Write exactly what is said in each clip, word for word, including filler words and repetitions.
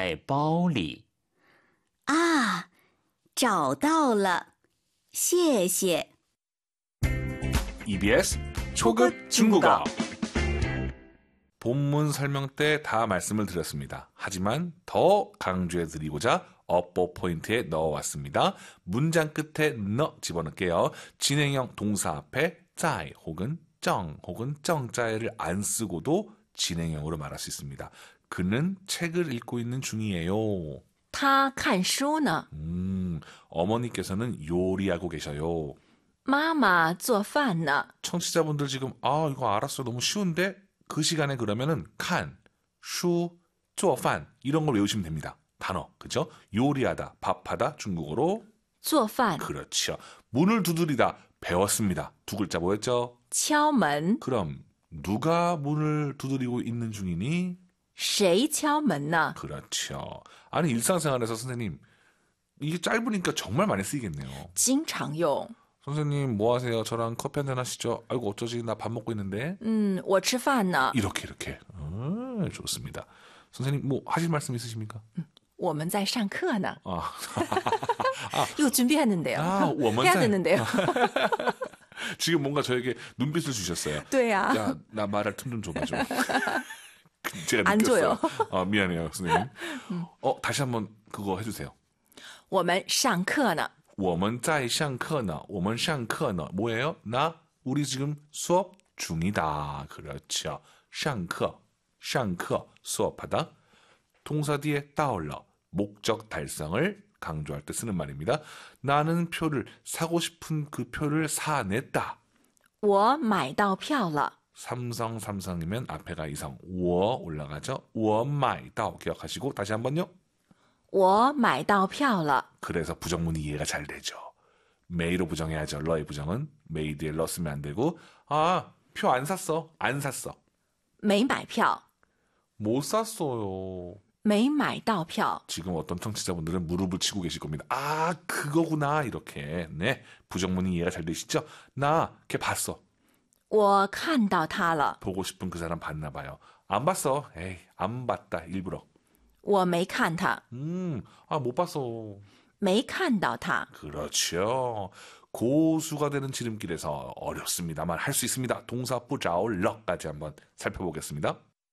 在包里。 啊，找到了，谢谢。 이비에스 초급 중국어 본문 설명 때 다 말씀을 드렸습니다. 하지만 더 강조해드리고자 어법 포인트에 넣어왔습니다. 문장 끝에 너 집어넣을게요. 진행형 동사 앞에 在 혹은 正 혹은 正자를 안 쓰고도 진행형으로 말할 수 있습니다. 그는 책을 읽고 있는 중이에요. 他看书呢. 음, 어머니께서는 요리하고 계셔요. 妈妈做饭呢. 청취자분들 지금 아 이거 알았어 너무 쉬운데 그 시간에 그러면은 칸, 슈, 做饭 이런 걸 외우시면 됩니다. 단어 그죠? 요리하다, 밥하다 중국어로 做饭. 그렇죠. 문을 두드리다 배웠습니다. 두 글자 뭐였죠? 敲门. 그럼 누가 문을 두드리고 있는 중이니? 谁敲门呢? 그렇죠. 아니 일상생활에서 선생님 이게 짧으니까 정말 많이 쓰이겠네요. 经常用. 선생님 뭐 하세요? 저랑 커피 한잔 하시죠. 아이고 어쩌지 나 밥 먹고 있는데. 음, 我吃饭呢. 이렇게 이렇게. 아, 좋습니다. 선생님 뭐 하실 말씀 있으십니까? 我们在上课呢. 아. 이거 준비했는데요. 아, 我们在 해야 되는데요. 지금 뭔가 저에게 눈빛을 주셨어요. 对呀. 야, 나 말할 틈 좀 줘봐 좀. 제가 안 느꼈어요. 줘요. 아, 미안해요, 선생님. 어, 다시 한번 그거 해주세요. 我们上课呢. 我们在上课呢. 我们上课呢. 뭐예요? 나 우리 지금 수업 중이다. 그렇죠. 上课,上课 수업하다. 동사 뒤에 到了 목적 달성을 강조할 때 쓰는 말입니다. 나는 표를 사고 싶은 그 표를 사냈다. 我买到票了. 삼성 삼성이면 앞에가 이성 我 올라가죠. 我买到 기억하시고 다시 한번요. 我买到票了. 그래서 부정문이 이해가 잘 되죠. 메이로 부정해야죠. 러의 부정은 메이 뒤에 러 쓰면 안 되고 아, 표 안 샀어. 안 샀어. 没买票. 못 샀어요. 没买到票. 지금 어떤 청취자분들은 무릎을 치고 계실 겁니다. 아, 그거구나. 이렇게. 네. 부정문이 이해가 잘 되시죠? 나 걔 봤어. 我看到他了. 보고 싶은 그 사람 봤나 봐요. 안 봤어. 에이, 안 봤다. 일부러. 我没看他. 음, 아, 못 봤어. 没看到他. 그렇죠. 고수가 되는 지름길에서 어렵습니다만 할 수 있습니다. 동사 뿌자오 러까지 한번 살펴보겠습니다.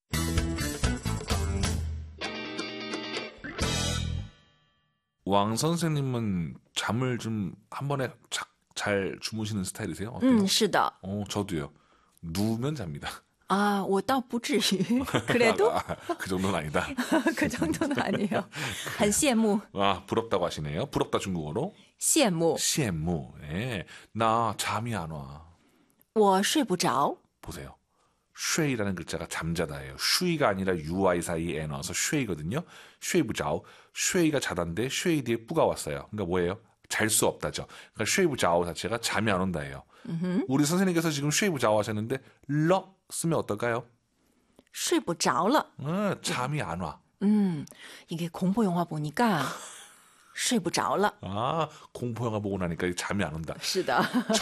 왕 선생님은 잠을 좀 한 번에 착 잘 주무시는 스타일이세요? 어때요? 嗯，是的. 어, 저도요. 누우면 잡니다. 아, 我倒不至于. 그래도 아, 그 정도는 아니다. 그 정도는 아니에요. 很羡慕. 아, 부럽다고 하시네요. 부럽다 중국어로. 羡慕. 시엠무. 예. 나 잠이 안 와. 我睡不着. 보세요. 쉐이라는 글자가 잠자다예요. 슈이가 아니라 유아이 사이에 넣어서 쉐이거든요. 쉐이부자오. 쉐이가 자다인데 쉐이 뒤에 뿌가 왔어요. 그러니까 뭐예요? 잘 수 없다죠. 그러니까 쉐이부자오 자체가 잠이 안 온다예요. 음흠. 우리 선생님께서 지금 쉐이부자오 하셨는데 러 쓰면 어떨까요? 睡不着了. 어, 잠이 안 와. 음, 이게 공포 영화 보니까 睡不着了. 아, 공포영화 보고 나니까 잠이 안 온다. 是的.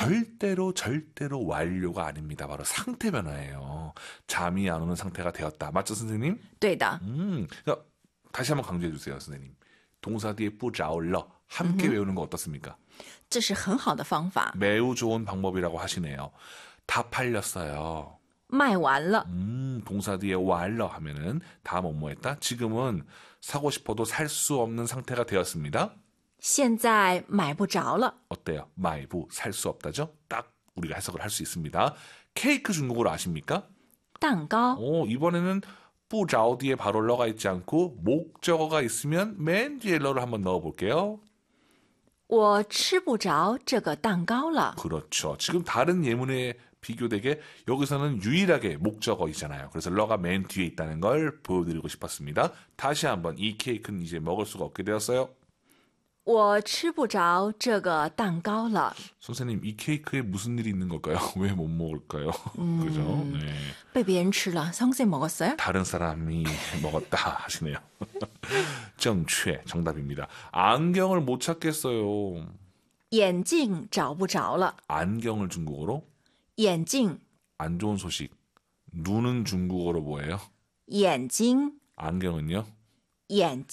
절대로 절대로 완료가 아닙니다. 바로 상태 변화예요. 잠이 안 오는 상태가 되었다. 맞죠, 선생님? 对的. 음, 자, 다시 한번 강조해 주세요, 선생님. 동사 뒤에 뿌자올러 함께 음흠. 외우는 거 어떻습니까? 这是很好的方法. 매우 좋은 방법이라고 하시네요. 다 팔렸어요. 卖完了. 음, 동사 뒤에 완러 하면은 다 뭐뭐했다. 지금은 사고 싶어도 살 수 없는 상태가 되었습니다. 现在买不着了. 어때요? 마이부 살 수 없다죠? 딱 우리가 해석을 할 수 있습니다. 케이크 중국어로 아십니까? 蛋糕. 오, 이번에는 뿌자오 뒤에 바로 러가 있지 않고 목적어가 있으면 맨 뒤에 러를 한번 넣어볼게요. 我吃不着这个蛋糕了. 그렇죠. 지금 다른 예문에 비교되게 여기서는 유일하게 목적어이잖아요. 그래서 러가 맨 뒤에 있다는 걸 보여드리고 싶었습니다. 다시 한번 이 케이크는 이제 먹을 수가 없게 되었어요. 我吃不着这个蛋糕了. 선생님, 이 케이크에 무슨 일이 있는 걸까요? 왜 못 먹을까요? 음, 그죠? 네. 被别人吃了. 선생님 먹었어요? 다른 사람이 먹었다 하시네요. 정취 정답입니다. 안경을 못 찾겠어요. 眼镜找不着了. 안경을 중국어로? 眼镜. 안 좋은 소식. 눈은 중국어로 뭐예요? 眼睛. 안경은요? 眼